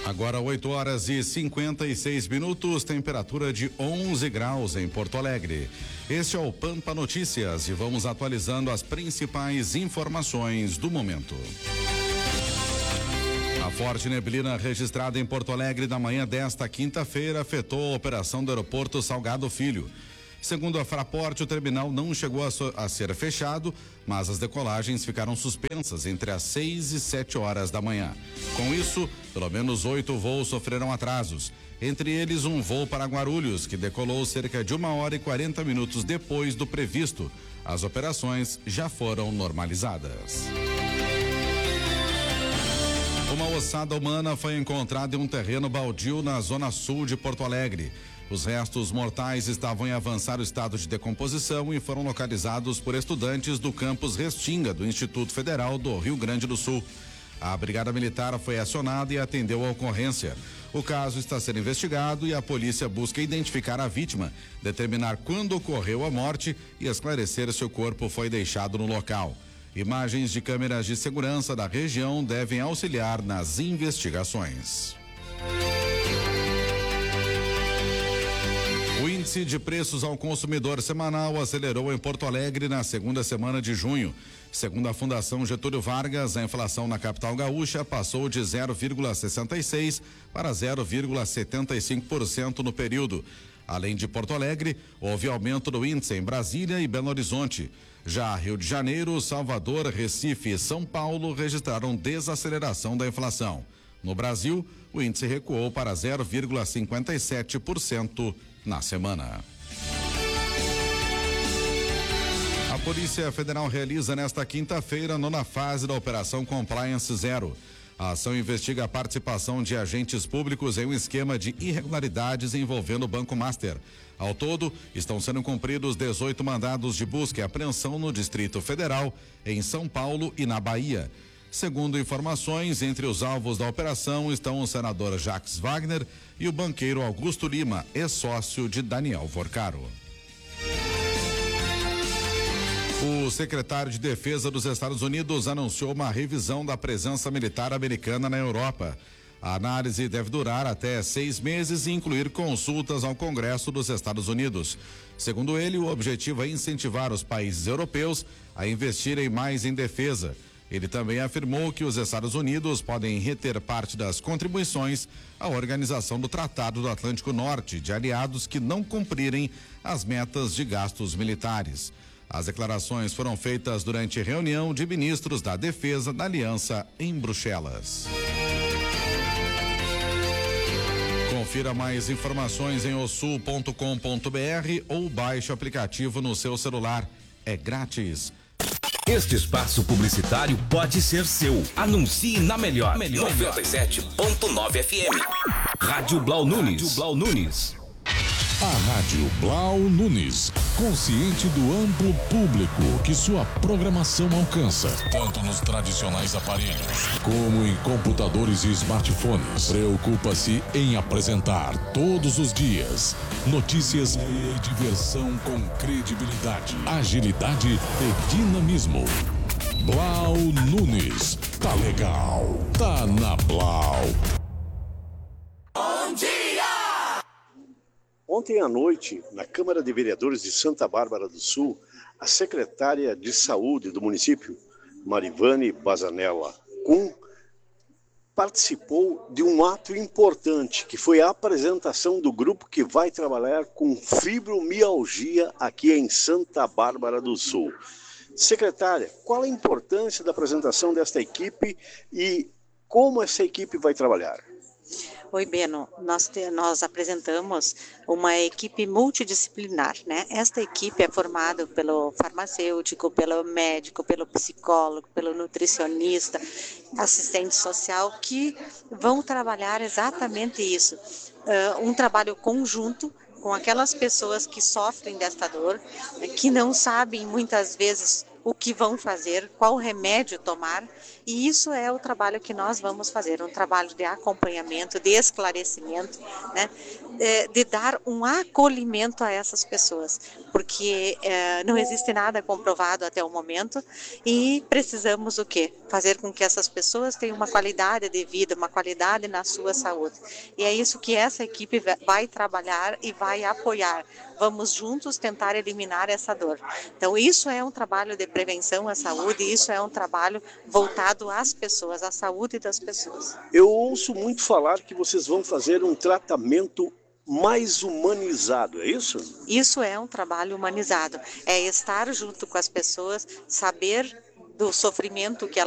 Agora 8h56, temperatura de 11 graus em Porto Alegre. Este é o Pampa Notícias e vamos atualizando as principais informações do momento. A forte neblina registrada em Porto Alegre na manhã desta quinta-feira afetou a operação do aeroporto Salgado Filho. Segundo a Fraport, o terminal não chegou a ser fechado, mas as decolagens ficaram suspensas entre as 6 e 7 horas da manhã. Com isso, pelo menos 8 voos sofreram atrasos. Entre eles, um voo para Guarulhos, que decolou cerca de 1h40 depois do previsto. As operações já foram normalizadas. Uma ossada humana foi encontrada em um terreno baldio na zona sul de Porto Alegre. Os restos mortais estavam em avançado estado de decomposição e foram localizados por estudantes do campus Restinga, do Instituto Federal do Rio Grande do Sul. A Brigada Militar foi acionada e atendeu a ocorrência. O caso está sendo investigado e a polícia busca identificar a vítima, determinar quando ocorreu a morte e esclarecer se o corpo foi deixado no local. Imagens de câmeras de segurança da região devem auxiliar nas investigações. O índice de preços ao consumidor semanal acelerou em Porto Alegre na segunda semana de junho. Segundo a Fundação Getúlio Vargas, a inflação na capital gaúcha passou de 0,66% para 0,75% no período. Além de Porto Alegre, houve aumento do índice em Brasília e Belo Horizonte. Já Rio de Janeiro, Salvador, Recife e São Paulo registraram desaceleração da inflação. No Brasil, o índice recuou para 0,57% na semana. A Polícia Federal realiza nesta quinta-feira a 9ª fase da Operação Compliance Zero. A ação investiga a participação de agentes públicos em um esquema de irregularidades envolvendo o Banco Master. Ao todo, estão sendo cumpridos 18 mandados de busca e apreensão no Distrito Federal, em São Paulo e na Bahia. Segundo informações, entre os alvos da operação estão o senador Jacques Wagner e o banqueiro Augusto Lima, ex-sócio de Daniel Vorcaro. O secretário de Defesa dos Estados Unidos anunciou uma revisão da presença militar americana na Europa. A análise deve durar até 6 meses e incluir consultas ao Congresso dos Estados Unidos. Segundo ele, o objetivo é incentivar os países europeus a investirem mais em defesa. Ele também afirmou que os Estados Unidos podem reter parte das contribuições à organização do Tratado do Atlântico Norte de aliados que não cumprirem as metas de gastos militares. As declarações foram feitas durante reunião de ministros da Defesa da Aliança em Bruxelas. Confira mais informações em osul.com.br ou baixe o aplicativo no seu celular. É grátis. Este espaço publicitário pode ser seu. Anuncie na melhor. 97.9 FM. Rádio Blau Nunes. A Rádio Blau Nunes, consciente do amplo público que sua programação alcança, tanto nos tradicionais aparelhos como em computadores e smartphones. Preocupa-se em apresentar todos os dias notícias e diversão com credibilidade, agilidade e dinamismo. Blau Nunes, tá legal, tá na Blau. Bom dia! Ontem à noite, na Câmara de Vereadores de Santa Bárbara do Sul, a secretária de Saúde do município, Marivane Bazanella Kuhn, participou de um ato importante, que foi a apresentação do grupo que vai trabalhar com fibromialgia aqui em Santa Bárbara do Sul. Secretária, qual a importância da apresentação desta equipe e como essa equipe vai trabalhar? Oi, Beno, nós apresentamos uma equipe multidisciplinar, né? Esta equipe é formada pelo farmacêutico, pelo médico, pelo psicólogo, pelo nutricionista, assistente social, que vão trabalhar exatamente isso, um trabalho conjunto com aquelas pessoas que sofrem desta dor, que não sabem muitas vezes o que vão fazer, qual remédio tomar, e isso é o trabalho que nós vamos fazer, um trabalho de acompanhamento, de esclarecimento, né? de dar um acolhimento a essas pessoas, porque não existe nada comprovado até o momento e precisamos o quê? Fazer com que essas pessoas tenham uma qualidade de vida, uma qualidade na sua saúde. E é isso que essa equipe vai trabalhar e vai apoiar. Vamos juntos tentar eliminar essa dor. Então, isso é um trabalho de prevenção à saúde, isso é um trabalho voltado às pessoas, à saúde das pessoas. Eu ouço muito falar que vocês vão fazer um tratamento mais humanizado, é isso? Isso é um trabalho humanizado, é estar junto com as pessoas, saber do sofrimento que